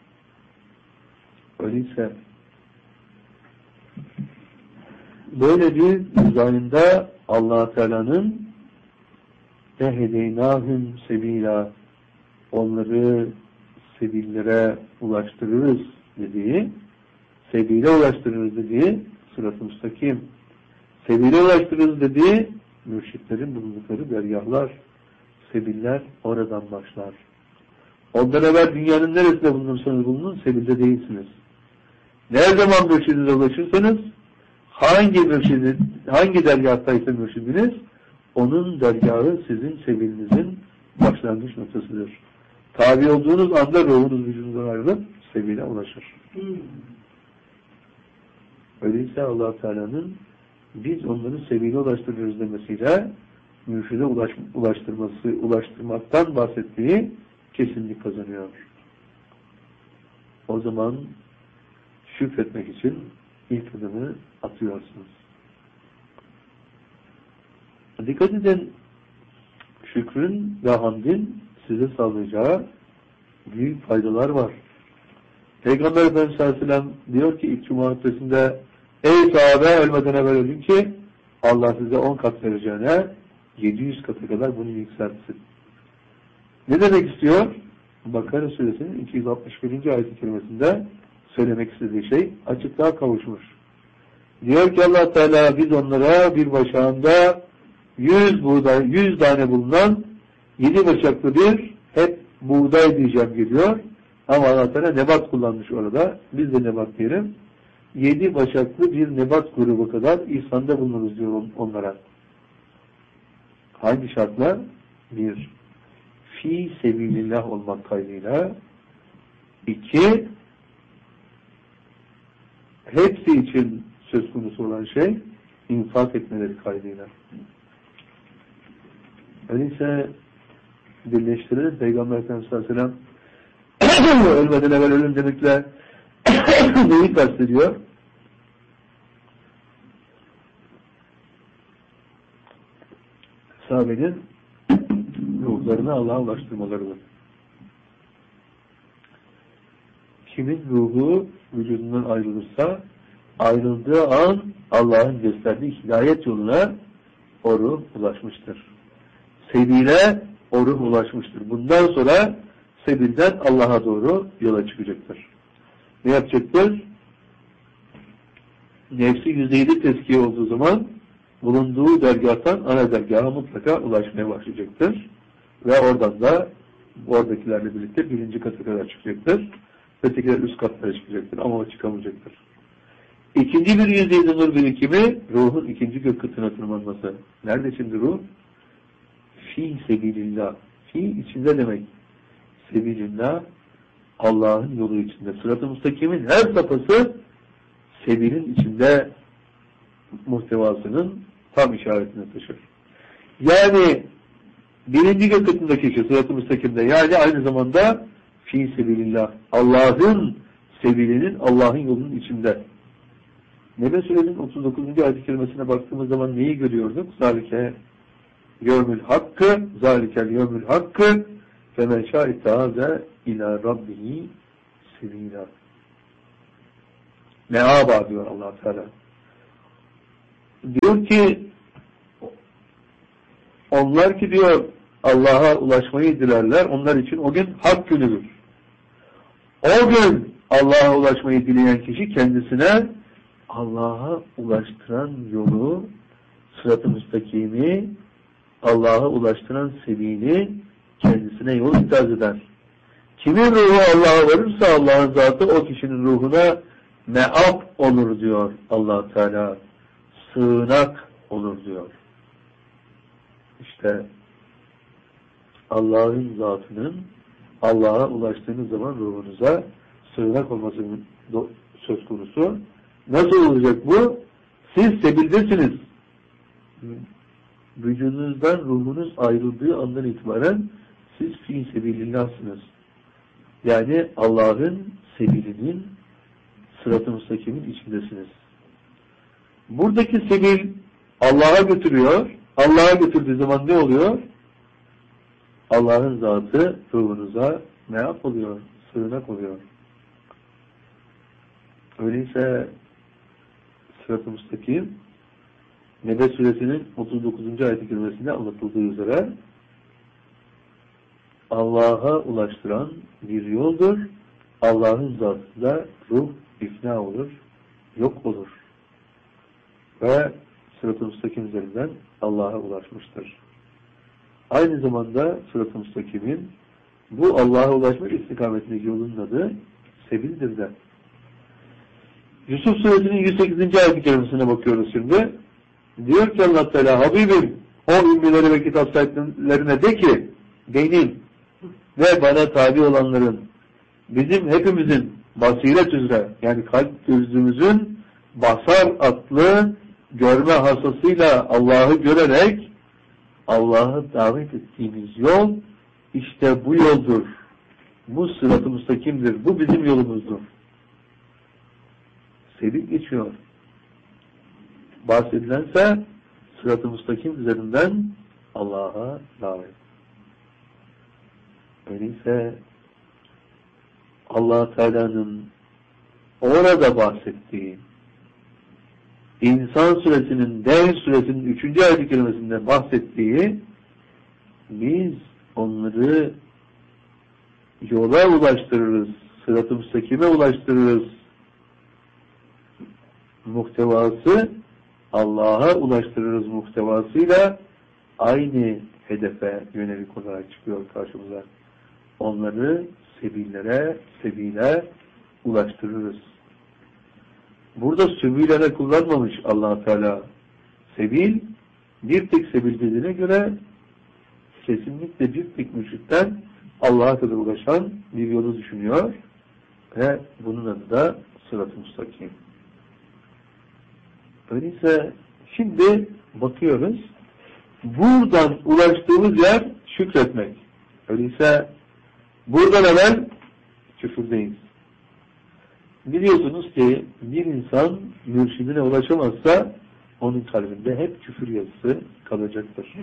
Öyleyse böyle bir dizaynda Allah Teala'nın ehedeynâhüm sebîlâ, onları sebillere ulaştırırız dediği, sebile ulaştırırız dediği sırat-ı müstakim, sebile ulaştırırız dediği mürşitlerin bulundukları dergahlar, sebiller oradan başlar. Ondan evvel dünyanın neresinde bulunursanız bulunun, sebilde değilsiniz. Ne zaman mürşidinize ulaşırsanız, hangi dergahtaysa mürşidiniz, onun dergahı sizin sebilinizin başlangıç noktasıdır. Tabi olduğunuz anda ruhunuz vücudundan ayrılıp sebile ulaşır. Öyleyse Allah Teala'nın biz onları sebile ulaştırıyoruz demesiyle mürşide ulaştırmaktan bahsettiği kesinlik kazanıyor. O zaman şükretmek için ilk adımı atıyorsunuz. Dikkat edin, şükrün ve hamdin size sağlayacağı büyük faydalar var. Peygamber Efendimiz sallallahu aleyhi ve sellem diyor ki ilk Cuma hutbesinde, ey sahabe, ölmeden evvel ölün ki Allah size 10 kat vereceğine 700 katı kadar bunu yükseltsin. Ne demek istiyor? Bakara suresinin 261. ayet-i kerimesinde söylemek istediği şey açıklığa kavuşmuş. Diyor ki Allah Teala, biz onlara bir başağında 100 buğday, 100 tane bulunan 7 başaklı bir hep buğday diyeceğim geliyor. Ama Allah Teala nebat kullanmış orada. Biz de nebat diyelim. 7 başaklı bir nebat grubu kadar ihsanda bulunuruz diyor onlara. Hangi şartla? 1. Fi sebilillah olmak kaydıyla. 2. Hepsi için söz konusu olan şey infak etmeleri kaydıyla. Öyleyse birleştirelim. Peygamber Efendimiz sallallahu aleyhi ve sellem ölmeden evvel ölüm demekle neyi kastediyor? Sahabenin ruhlarını Allah'a ulaştırmalarıdır. Kimin ruhu vücudundan ayrılırsa ayrıldığı an Allah'ın gösterdiği hidayet yoluna o ruh ulaşmıştır. Sebile o ruh ulaşmıştır. Bundan sonra sebilden Allah'a doğru yola çıkacaktır. Ne yapacaktır? Nefsi %7 tezkiye olduğu zaman bulunduğu dergâhtan ana dergaha mutlaka ulaşmaya başlayacaktır. Ve oradan da oradakilerle birlikte 1. kata kadar çıkacaktır. Ötekiler üst katlara çıkacaktır ama o çıkamayacaktır. İkinci bir %7 nur birikimi ruhun 2. gök katına tırmanması. Nerede şimdi ruh? Fi sebilillah. Fi içinde demek. Sebilillah Allah'ın yolu içinde. Sırat-ı müstakimin her safhası sebilin içinde muhtevasının tam işaretini taşır. Yani 1. gök katındaki kişi sırat-ı müstakimde, yani aynı zamanda fi sebilillah. Allah'ın sebilinin, Allah'ın yolunun içinde. Nebe Sure'nin 39. ayet-i kerimesine baktığımız zaman neyi görüyorduk? Zalike yevmül hakkı, zalikel yevmül hakkı femen şâ'ittâze ilâ rabbihi sebîlâ. Meâba diyor Allah Teala. Diyor ki onlar ki diyor Allah'a ulaşmayı dilerler, onlar için o gün hak günüdür. O gün Allah'a ulaşmayı dileyen kişi kendisine Allah'a ulaştıran yolu, sırat-ı müstakimi, Allah'a ulaştıran sebili kendisine yol ikaz eder. Kimin ruhu Allah'a varırsa Allah'ın zatı o kişinin ruhuna me'ab olur diyor Allah Teala. Sığınak olur diyor. İşte Allah'ın zatının Allah'a ulaştığınız zaman ruhunuza sığınak olmasının söz konusu. Nasıl olacak bu? Siz sebildesiniz. Vücudunuzdan ruhunuz ayrıldığı andan itibaren siz fi sebilillahsınız. Yani Allah'ın sebilinin, sırat-ı müstakimin içindesiniz. Buradaki sebil Allah'a götürüyor. Allah'a götürdüğü zaman ne oluyor? Allah'ın zatı ruhunuza ne oluyor? Sığınak oluyor. Öyleyse sırat-ı müstakim Nebe Suresinin 39. ayet-i kerimesinde anlatıldığı üzere Allah'a ulaştıran bir yoldur. Allah'ın zatında ruh ifna olur, yok olur. Ve sırat-ı müstakim üzerinden Allah'a ulaşmıştır. Aynı zamanda sırat-ı müstakimin bu Allah'a ulaşmak istikametindeki yolun adı sebildir de. Yusuf Suresinin 108. ayet-i kerimesine bakıyoruz şimdi. Diyor ki Allah Teala, Habibim o ümmileri ve kitap sahiplerine de ki benim ve bana tabi olanların bizim hepimizin basiret üzere, yani kalp gözümüzün basar adlı görme hasasıyla Allah'ı görerek Allah'ı davet ettiğimiz yol işte bu yoldur. Bu sırat-ı müstakimdir. Bu bizim yolumuzdur. Sebil geçiyor. Bahsedilense sırat-ı müstakim üzerinden Allah'a davet. Öyleyse Allah Teala'nın orada bahsettiği İnsan suresinin, Devr suresinin 3. ayet-i kerimesinde bahsettiği, biz onları yola ulaştırırız, sırat-ı müstakime ulaştırırız. Muhtevası, Allah'a ulaştırırız muhtevasıyla aynı hedefe yönelik olarak çıkıyor karşımıza. Onları sebile ulaştırırız. Burada sübülere kullanmamış Allah Teala. Sebil, bir tek sebil dediğine göre kesinlikle bir tek müşrikten Allah'a kadar ulaşan bir yolu düşünüyor ve bunun adı da sırat-ı müstakim. Öyleyse şimdi bakıyoruz, buradan ulaştığımız yer şükretmek. Öyleyse buradan evvel küfürdeyiz. Biliyorsunuz ki bir insan mürşidine ulaşamazsa onun kalbinde hep küfür yazısı kalacaktır.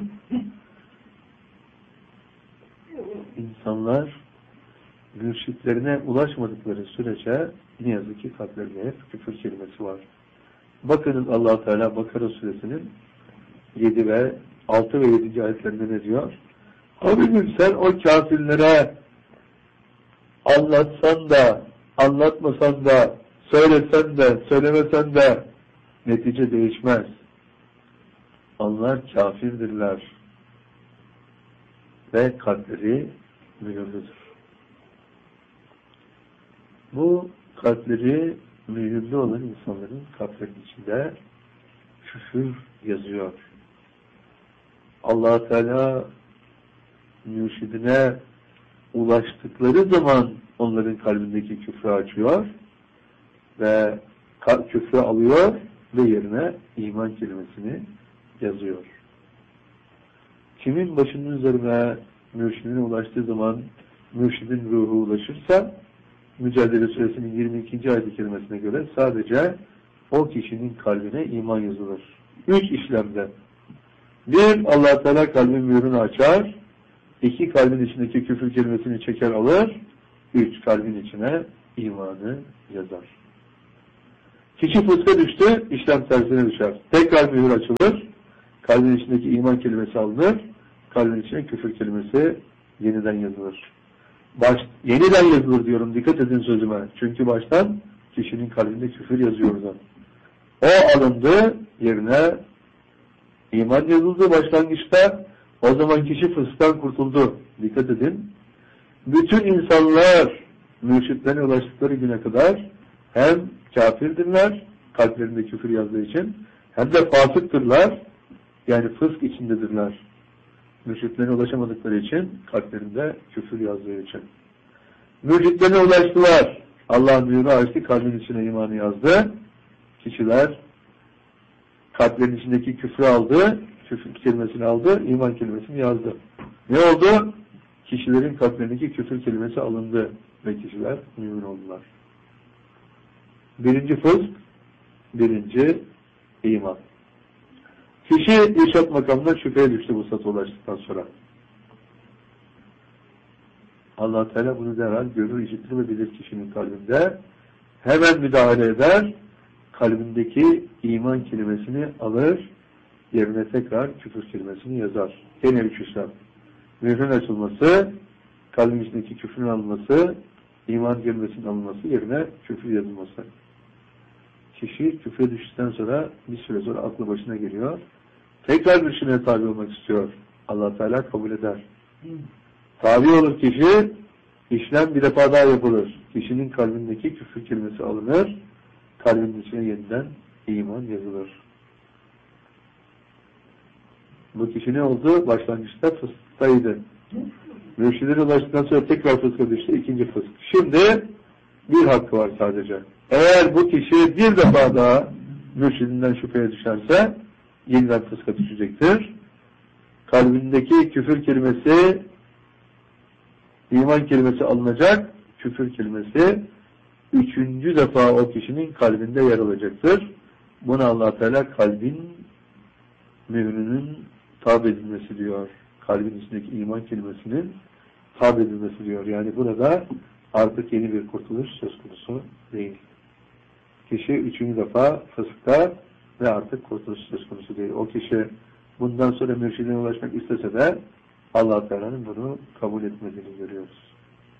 İnsanlar mürşitlerine ulaşmadıkları sürece ne yazık ki kalplerinde hep küfür kelimesi var. Bakınız Allah Teala Bakara suresinin 6 ve 7. ayetlerinde ne diyor? Habibim sen o kafirlere anlatsan da, anlatmasan da, söylesen de, söylemesen de netice değişmez. Onlar kafirdirler ve kalpleri mühürlüdür. Bu kalpleri mühürlü olan insanların kalplerinin içinde küfür yazıyor. Allah Teala mürşidine ulaştıkları zaman onların kalbindeki küfrü açıyor ve küfrü alıyor ve yerine iman kelimesini yazıyor. Kimin başının üzerine mürşidine ulaştığı zaman mürşidin ruhu ulaşırsa Mücadele Suresinin 22. ayet-i kerimesine göre sadece o kişinin kalbine iman yazılır. 3 işlemde. 1. Allah Teala kalbin mührünü açar. 2. Kalbin içindeki küfür kelimesini çeker alır. 3. Kalbin içine imanı yazar. Kişi fıska düştü, işlem tersine düşer. Tekrar mühür açılır. Kalbin içindeki iman kelimesi alınır. Kalbin içine küfür kelimesi yeniden yazılır. Yeniden yazılır diyorum. Dikkat edin sözüme. Çünkü baştan kişinin kalbinde küfür yazıyor orada. O alındı, yerine iman yazıldı başlangıçta. O zaman kişi fısktan kurtuldu. Dikkat edin. Bütün insanlar mürşitlerine ulaştıkları güne kadar hem kafirdirler, kalplerinde küfür yazdığı için, hem de fasıktırlar, yani fısk içindedirler. Mürşitlerine ulaşamadıkları için, kalplerinde küfür yazdığı için. Mürşitlerine ulaştılar. Allah mührü açtı, kalbin içine imanı yazdı. Kişiler kalplerin içindeki küfrü aldı, küfür kelimesini aldı, iman kelimesini yazdı. Ne oldu? Kişilerin kalplerindeki küfür kelimesi alındı ve kişiler mümin oldular. Birinci fısk, birinci iman. Kişi irşat makamında şüpheye düştü bu sata ulaştıktan sonra. Allah Teala bunu derhal görür, işitir ve bilir kişinin kalbinde. Hemen müdahale eder, kalbindeki iman kelimesini alır, yerine tekrar küfür kelimesini yazar. Gene 3 işlem. Mührün açılması, kalbin içindeki küfrün alınması, iman kelimesinin alınması, yerine küfür yazılması. Kişi küfre düştükten sonra bir süre sonra aklı başına geliyor. Tekrar bir şine tabi olmak istiyor. Allah Teala kabul eder. Tabi olur kişi, işlem bir defa daha yapılır. Kişinin kalbindeki küfür kelimesi alınır, kalbinin içine yeniden iman yazılır. Bu kişi ne oldu? Başlangıçta fısktaydı. Mürşidine ulaştıktan sonra tekrar fıska düştü. İkinci fısk. Şimdi bir hakkı var sadece. Eğer bu kişi bir defa daha mürşidinden şüpheye düşerse yeniden fıska düşecektir. Kalbindeki küfür kelimesi, iman kelimesi alınacak. Küfür kelimesi 3. defa o kişinin kalbinde yer alacaktır. Buna Allah Teala kalbin mührünün tabi edilmesi diyor. Kalbin içindeki iman kelimesinin tabi edilmesi diyor. Yani burada artık yeni bir kurtuluş söz konusu değil. Kişi 3. defa fıskta ve artık kurtuluş söz konusu değil. O kişi bundan sonra mürşidine ulaşmak istese de Allah Teala'nın bunu kabul etmediğini görüyoruz.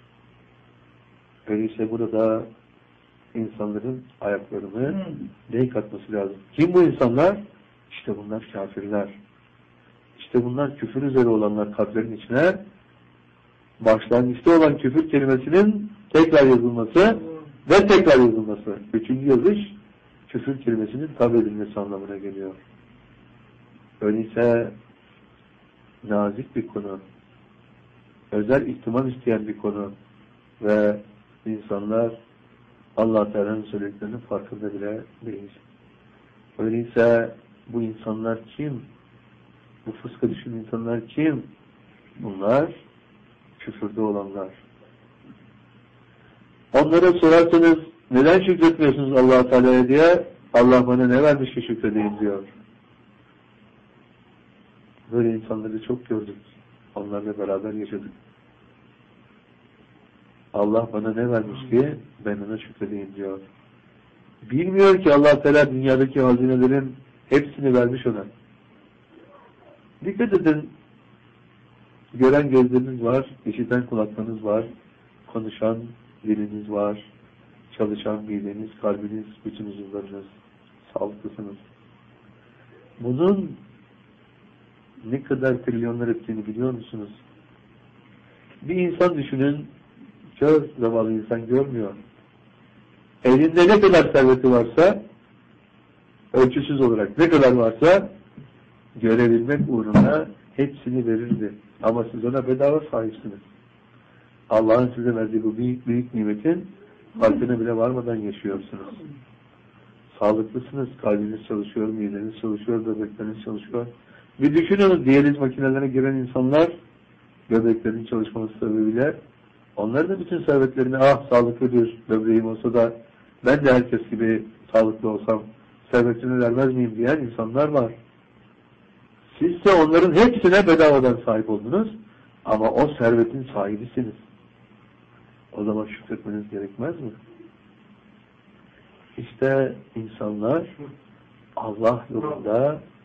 Öyleyse burada insanların ayaklarını denk atması lazım. Kim bu insanlar? İşte bunlar kafirler. İşte bunlar küfür üzere olanlar, kalplerin içine başlangıçta olan küfür kelimesinin tekrar yazılması ve tekrar yazılması. 3. yazış küfür kelimesinin tabi edilmesi anlamına geliyor. Öyleyse nazik bir konu, özel ihtimam isteyen bir konu ve insanlar Allah Teala'nın söylediklerinin farkında bile değil. Öyleyse bu insanlar kim? Bu fıska düşen insanlar kim? Bunlar küfürde olanlar. Onlara sorarsanız neden şükretmiyorsunuz Allah Teala'ya diye, Allah bana ne vermiş ki şükredeyim diyor. Böyle insanları çok gördük. Onlarla beraber yaşadık. Allah bana ne vermiş ki ben ona şükredeyim diyor. Bilmiyor ki Allah Teala dünyadaki hazinelerin hepsini vermiş ona. Dikkat edin. Gören gözleriniz var, işiten kulaklarınız var, konuşan diliniz var, çalışan mideniz, kalbiniz, bütün uzuvlarınız, sağlıklısınız. Bunun ne kadar trilyonlar ettiğini biliyor musunuz? Bir insan düşünün, kör zavallı insan görmüyor. Elinde ne kadar serveti varsa, ölçüsüz olarak ne kadar varsa, görebilmek uğruna hepsini verirdi. Ama siz ona bedava sahipsiniz. Allah'ın size verdiği bu büyük büyük nimetin farkına bile varmadan yaşıyorsunuz. Sağlıklısınız, kalbiniz çalışıyor, mideniz çalışıyor, böbrekleriniz çalışıyor. Bir düşünün, diyaliz makinelerine giren insanlar, böbreklerin çalışması sebebiyle, onlar da bütün servetlerini, sağlıklı bir böbreğim olsa da ben de herkes gibi sağlıklı olsam servetini vermez miyim diyen insanlar var. Siz ise onların hepsine bedavadan sahip oldunuz ama o servetin sahibisiniz. O zaman şükretmeniz gerekmez mi? İşte insanlar Allah yolunda